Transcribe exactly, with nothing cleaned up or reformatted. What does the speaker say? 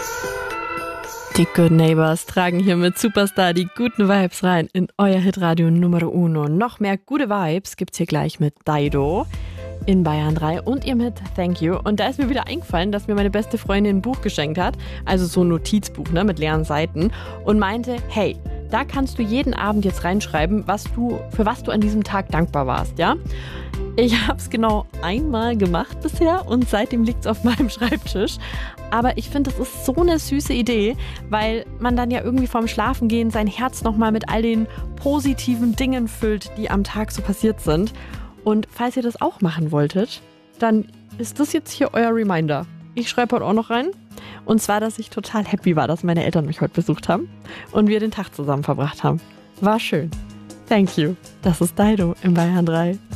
Die Good Neighbors tragen hier mit Superstar die guten Vibes rein in euer Hitradio Numero Uno. Noch mehr gute Vibes gibt's hier gleich mit Daido in Bayern drei und ihr mit Thank You. Und da ist mir wieder eingefallen, dass mir meine beste Freundin ein Buch geschenkt hat, also so ein Notizbuch, ne, mit leeren Seiten, und meinte, hey, da kannst du jeden Abend jetzt reinschreiben, was du, für was du an diesem Tag dankbar warst, ja? Ich habe es genau einmal gemacht bisher und seitdem liegt es auf meinem Schreibtisch. Aber ich finde, das ist so eine süße Idee, weil man dann ja irgendwie vorm Schlafengehen sein Herz nochmal mit all den positiven Dingen füllt, die am Tag so passiert sind. Und falls ihr das auch machen wolltet, dann ist das jetzt hier euer Reminder. Ich schreibe heute auch noch rein. Und zwar, dass ich total happy war, dass meine Eltern mich heute besucht haben und wir den Tag zusammen verbracht haben. War schön. Thank you. Das ist Daido in Bayern drei.